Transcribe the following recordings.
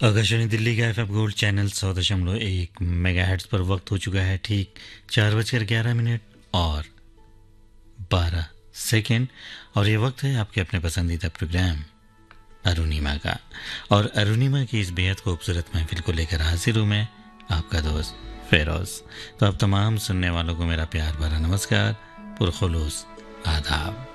आकाशवाणी दिल्ली का FM gold channel 100.1 megahertz पर वक्त हो चुका है ठीक 4:11 और 12 सेकेंड। और ये वक्त है आपके अपने पसंदीदा प्रोग्राम अरुणिमा का। और अरुणिमा की इस बेहद खूबसूरत महफिल को लेकर हाजिर हूँ मैं, आपका दोस्त फेरोज। तो आप तमाम सुनने वालों को मेरा प्यार भरा नमस्कार, पुरखुलूस आदाब।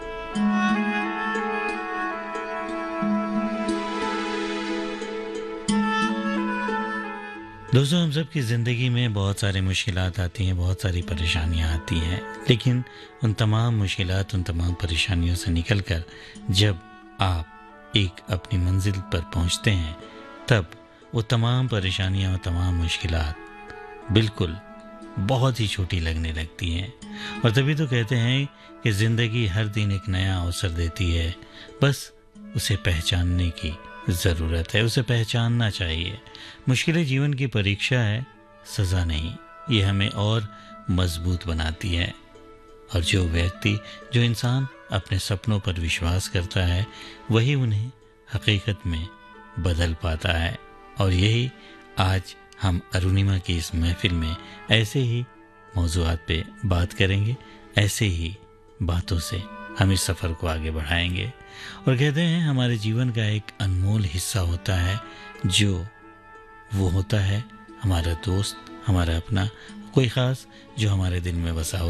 दोस्तों, हम सब की ज़िंदगी में बहुत सारी मुश्किलात आती हैं, बहुत सारी परेशानियां आती हैं, लेकिन उन तमाम मुश्किलात, उन तमाम परेशानियों से निकलकर जब आप एक अपनी मंजिल पर पहुंचते हैं, तब वो तमाम परेशानियां और तमाम मुश्किलात बिल्कुल बहुत ही छोटी लगने लगती हैं। और तभी तो कहते हैं कि ज़िंदगी हर दिन एक नया अवसर देती है, बस उसे पहचानने की ज़रूरत है, उसे पहचानना चाहिए। मुश्किलें जीवन की परीक्षा है, सज़ा नहीं। ये हमें और मजबूत बनाती है। और जो व्यक्ति, जो इंसान अपने सपनों पर विश्वास करता है, वही उन्हें हकीकत में बदल पाता है। और यही आज हम अरुणिमा की इस महफिल में ऐसे ही मौज़ूआत पे बात करेंगे, ऐसे ही बातों से हम इस सफ़र को आगे बढ़ाएंगे। और कहते हैं हमारे जीवन का एक अनमोल हिस्सा होता है, जो वो होता है हमारा दोस्त, हमारा अपना, कोई ख़ास जो हमारे दिल में बसा